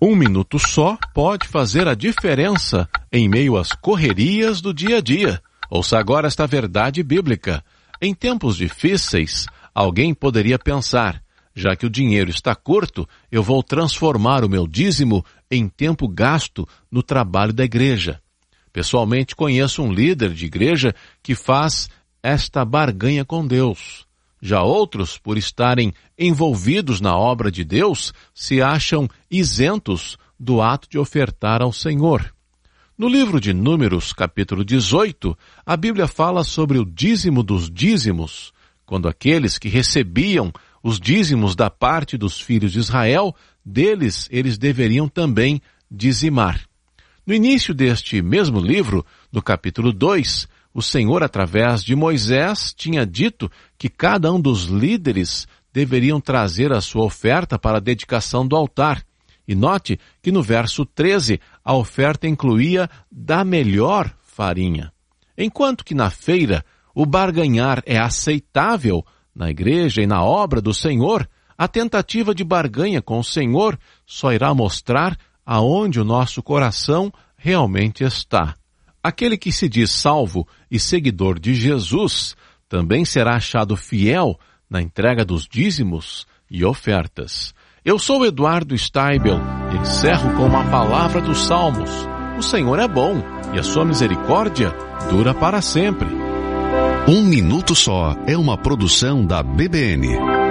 Um minuto só pode fazer a diferença em meio às correrias do dia a dia. Ouça agora esta verdade bíblica. Em tempos difíceis, alguém poderia pensar, já que o dinheiro está curto, eu vou transformar o meu dízimo em tempo gasto no trabalho da igreja. Pessoalmente, conheço um líder de igreja que faz esta barganha com Deus. Já outros, por estarem envolvidos na obra de Deus, se acham isentos do ato de ofertar ao Senhor. No livro de Números, capítulo 18, a Bíblia fala sobre o dízimo dos dízimos, quando aqueles que recebiam os dízimos da parte dos filhos de Israel, deles eles deveriam também dizimar. No início deste mesmo livro, no capítulo 2, o Senhor, através de Moisés, tinha dito que cada um dos líderes deveriam trazer a sua oferta para a dedicação do altar. E note que no verso 13, a oferta incluía da melhor farinha. Enquanto que na feira, o barganhar é aceitável na igreja e na obra do Senhor, a tentativa de barganha com o Senhor só irá mostrar aonde o nosso coração realmente está. Aquele que se diz salvo e seguidor de Jesus também será achado fiel na entrega dos dízimos e ofertas. Eu sou Eduardo Steibel e encerro com uma palavra dos Salmos. O Senhor é bom e a sua misericórdia dura para sempre. Um Minuto Só é uma produção da BBN.